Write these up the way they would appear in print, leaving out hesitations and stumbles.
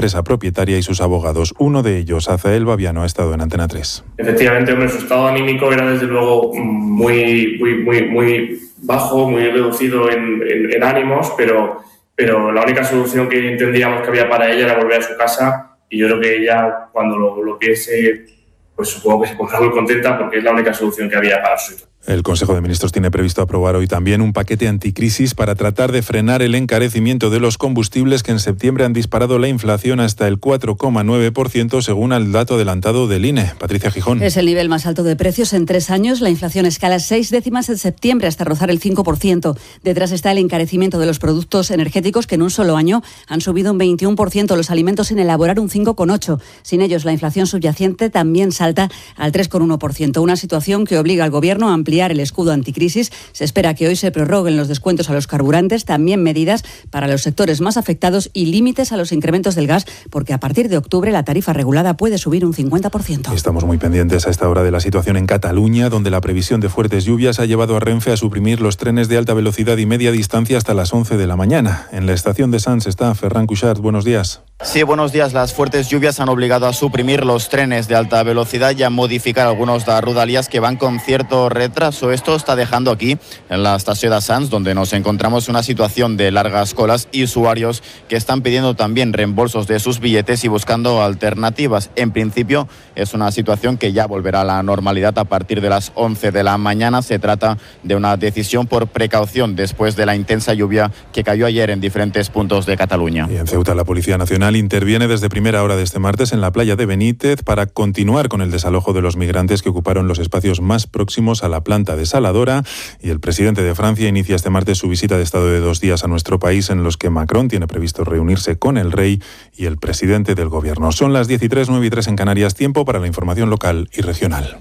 empresa propietaria y sus abogados. Uno de ellos, Azael Babiano, ha estado en Antena 3. Efectivamente, su estado anímico era desde luego muy bajo, muy reducido en ánimos, pero la única solución que entendíamos que había para ella era volver a su casa, y yo creo que ella, cuando lo piense, pues supongo que se pondrá muy contenta, porque es la única solución que había para su situación. El Consejo de Ministros tiene previsto aprobar hoy también un paquete anticrisis para tratar de frenar el encarecimiento de los combustibles, que en septiembre han disparado la inflación hasta el 4,9% según el dato adelantado del INE. Patricia Gijón. Es el nivel más alto de precios en 3 años. La inflación escala 6 décimas en septiembre hasta rozar el 5%. Detrás está el encarecimiento de los productos energéticos, que en un solo año han subido un 21%, los alimentos sin elaborar un 5,8%. Sin ellos, la inflación subyacente también salta al 3,1%. Una situación que obliga al Gobierno a ampliar el escudo anticrisis. Se espera que hoy se prorroguen los descuentos a los carburantes, también medidas para los sectores más afectados y límites a los incrementos del gas, porque a partir de octubre la tarifa regulada puede subir un 50%. Estamos muy pendientes a esta hora de la situación en Cataluña, donde la previsión de fuertes lluvias ha llevado a Renfe a suprimir los trenes de alta velocidad y media distancia hasta las 11 de la mañana. En la estación de Sants está Ferran Cuixart. Buenos días. Sí, buenos días. Las fuertes lluvias han obligado a suprimir los trenes de alta velocidad y a modificar algunos de Rodalies que van con cierto retraso. Esto está dejando aquí, en la estación de Sants, donde nos encontramos, una situación de largas colas y usuarios que están pidiendo también reembolsos de sus billetes y buscando alternativas. En principio, es una situación que ya volverá a la normalidad a partir de las 11 de la mañana. Se trata de una decisión por precaución después de la intensa lluvia que cayó ayer en diferentes puntos de Cataluña. Y en Ceuta, la Policía Nacional interviene desde primera hora de este martes en la playa de Benítez para continuar con el desalojo de los migrantes que ocuparon los espacios más próximos a la planta desaladora. Y el presidente de Francia inicia este martes su visita de estado de 2 días a nuestro país, en los que Macron tiene previsto reunirse con el rey y el presidente del gobierno. Son las 10:03, 9:03 en Canarias. Tiempo para la información local y regional.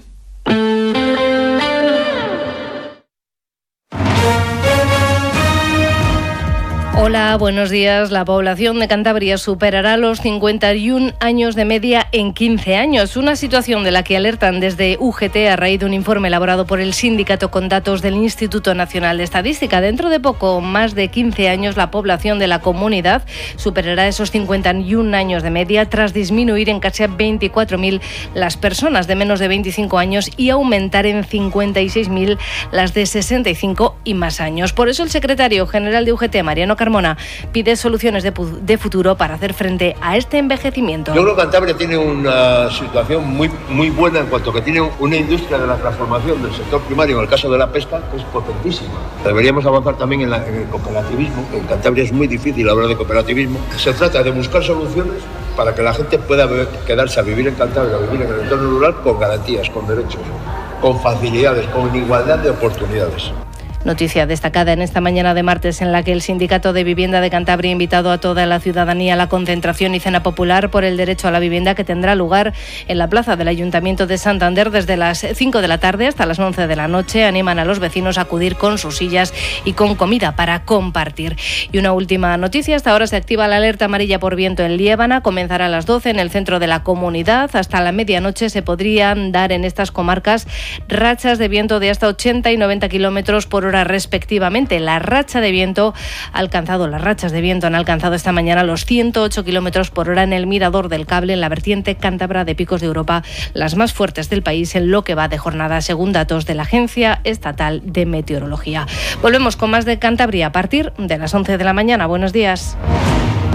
Hola, buenos días. La población de Cantabria superará los 51 años de media en 15 años. Una situación de la que alertan desde UGT a raíz de un informe elaborado por el sindicato con datos del Instituto Nacional de Estadística. Dentro de poco, más de 15 años, la población de la comunidad superará esos 51 años de media, tras disminuir en casi 24.000 las personas de menos de 25 años y aumentar en 56.000 las de 65 y más años. Por eso el secretario general de UGT, Mariano Carmona, pide soluciones de futuro para hacer frente a este envejecimiento. Yo creo que Cantabria tiene una situación muy buena en cuanto que tiene una industria de la transformación del sector primario, en el caso de la pesca, que es potentísima. Deberíamos avanzar también en el cooperativismo. En Cantabria es muy difícil hablar de cooperativismo. Se trata de buscar soluciones para que la gente pueda quedarse a vivir en Cantabria, a vivir en el entorno rural con garantías, con derechos, con facilidades, con igualdad de oportunidades. Noticia destacada en esta mañana de martes, en la que el Sindicato de Vivienda de Cantabria ha invitado a toda la ciudadanía a la concentración y cena popular por el derecho a la vivienda, que tendrá lugar en la plaza del Ayuntamiento de Santander desde las 5 de la tarde hasta las 11 de la noche. Animan a los vecinos a acudir con sus sillas y con comida para compartir. Y una última noticia: hasta ahora se activa la alerta amarilla por viento en Liébana. Comenzará a las 12 en el centro de la comunidad. Hasta la medianoche se podrían dar en estas comarcas rachas de viento de hasta 80 y 90 kilómetros por hora respectivamente. Las rachas de viento han alcanzado esta mañana los 108 kilómetros por hora en el Mirador del Cable, en la vertiente cántabra de Picos de Europa, las más fuertes del país en lo que va de jornada, según datos de la Agencia Estatal de Meteorología. Volvemos con más de Cantabria a partir de las 11 de la mañana. Buenos días.